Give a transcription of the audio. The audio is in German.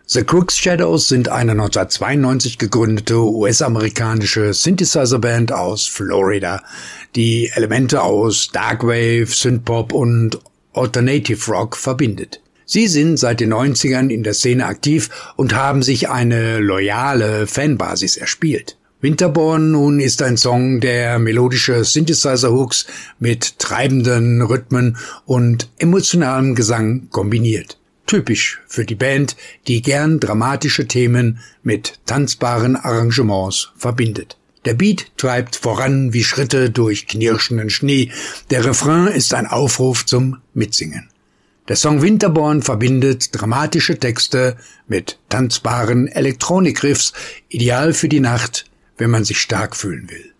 The Crooked Shadows sind eine 1992 gegründete US-amerikanische Synthesizer-Band aus Florida, die Elemente aus Darkwave, Synthpop und Alternative Rock verbindet. Sie sind seit den 90ern in der Szene aktiv und haben sich eine loyale Fanbasis erspielt. Winterborn nun ist ein Song, der melodische Synthesizer-Hooks mit treibenden Rhythmen und emotionalem Gesang kombiniert. Typisch für die Band, die gern dramatische Themen mit tanzbaren Arrangements verbindet. Der Beat treibt voran wie Schritte durch knirschenden Schnee. Der Refrain ist ein Aufruf zum Mitsingen. Der Song Winterborn verbindet dramatische Texte mit tanzbaren Elektronik-Riffs, ideal für die Nacht, wenn man sich stark fühlen will.